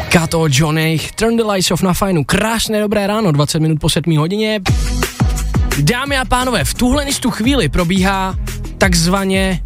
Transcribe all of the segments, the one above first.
Kato, Johnny, Turn the Lights Off na Fajnu. Krásné dobré ráno, 20 minut po 7 hodině. Dámy a pánové, v tuhle chvíli probíhá takzvaně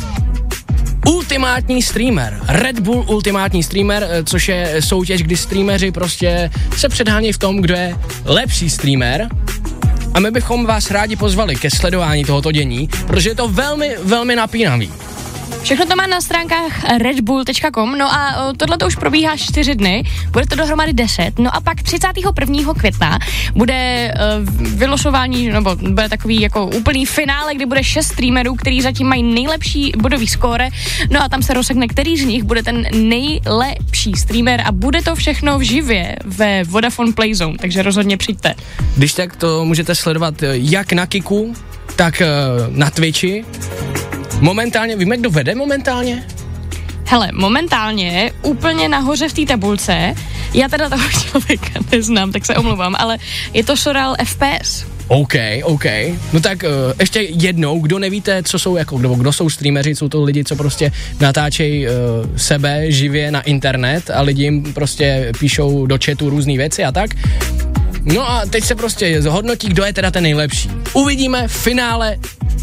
ultimátní streamer. Red Bull ultimátní streamer, což je soutěž, kdy streameři prostě se předhánějí v tom, kdo je lepší streamer. A my bychom vás rádi pozvali ke sledování tohoto dění, protože je to velmi, velmi napínavý. Všechno to má na stránkách redbull.com, no a tohle to už probíhá 4 dny, bude to dohromady 10, no a pak 31. května bude vylosování, nebo bude takový jako úplný finále, kdy bude 6 streamerů, který zatím mají nejlepší bodový skóre, no a tam se rozsekne, který z nich bude ten nejlepší streamer a bude to všechno v živě ve Vodafone Playzone, takže rozhodně přijďte. Když tak to můžete sledovat jak na Kiku, tak na Twitchi. Momentálně, víme, kdo vede momentálně? Hele, momentálně úplně nahoře v té tabulce, já teda toho člověka neznám, tak se omluvám, ale je to Soral FPS. OK. No tak ještě jednou, kdo nevíte, co jsou jako, kdo jsou streameři, jsou to lidi, co prostě natáčejí sebe živě na internet a lidi jim prostě píšou do chatu různý věci a tak. No a teď se prostě zhodnotí, kdo je teda ten nejlepší. Uvidíme v finále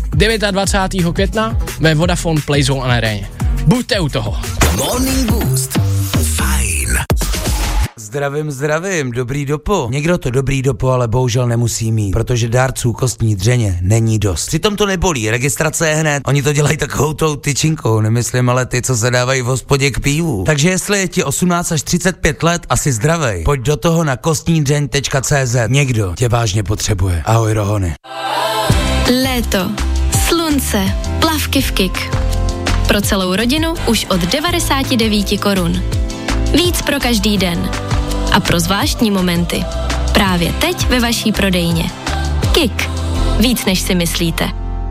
29. května ve Vodafone Playzone Aréně. Buďte u toho. Morning Boost. Fajn. Zdravím, dobrý dopo. Někdo to dobrý dopo, ale bohužel nemusí mít, protože dárců kostní dřeně není dost. Přitom to nebolí, registrace je hned, oni to dělají takovou tou tyčinkou, nemyslím ale ty, co se dávají v hospodě k pivu. Takže jestli je ti 18 až 35 let, asi zdravej, pojď do toho na kostnídřeň.cz. Někdo tě vážně potřebuje. Ahoj Rohony. Léto, slunce, plavky v Kik. Pro celou rodinu už od 99 korun. Víc pro každý den. A pro zvláštní momenty. Právě teď ve vaší prodejně. Kik. Víc než si myslíte.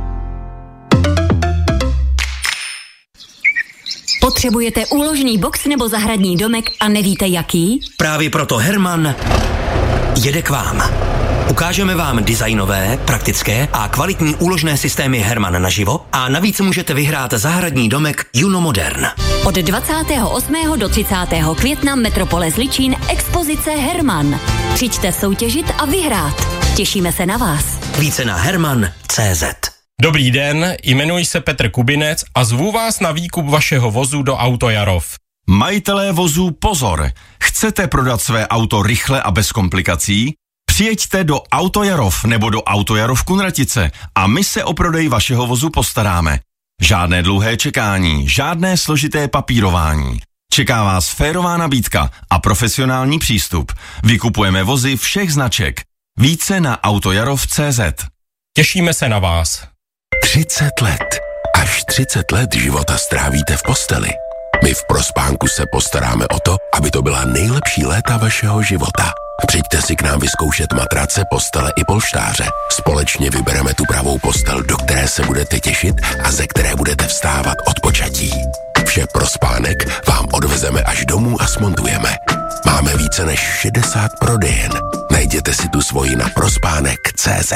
Potřebujete úložný box nebo zahradní domek a nevíte jaký? Právě proto Herman jede k vám. Ukážeme vám designové, praktické a kvalitní úložné systémy Herman naživo a navíc můžete vyhrát zahradní domek Juno Modern. Od 28. do 30. května Metropole Zličín expozice Herman. Přijďte soutěžit a vyhrát. Těšíme se na vás. Více na herman.cz. Dobrý den, jmenuji se Petr Kubinec a zvu vás na výkup vašeho vozu do Auto Jarov. Majitelé vozů pozor! Chcete prodat své auto rychle a bez komplikací? Přijeďte do Auto Jarov nebo do Auto Jarov Kunratice a my se o prodej vašeho vozu postaráme. Žádné dlouhé čekání, žádné složité papírování. Čeká vás férová nabídka a profesionální přístup. Vykupujeme vozy všech značek. Více na autojarov.cz. Těšíme se na vás. 30 let. Až 30 let života strávíte v posteli. My v Prospánku se postaráme o to, aby to byla nejlepší léta vašeho života. Přijďte si k nám vyzkoušet matrace, postele i polštáře. Společně vybereme tu pravou postel, do které se budete těšit a ze které budete vstávat od počatí. Vše pro spánek vám odvezeme až domů a smontujeme. Máme více než 60 prodejen. Najděte si tu svoji na prospánek.cz.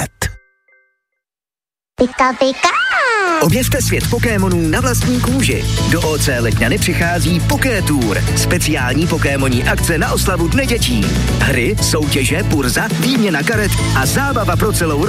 Pika pika. Objevte svět Pokémonů na vlastní kůži. Do OC Letňany přichází Poké Tour. Speciální pokémonní akce na oslavu Dne dětí. Hry, soutěže, burza, výměna karet a zábava pro celou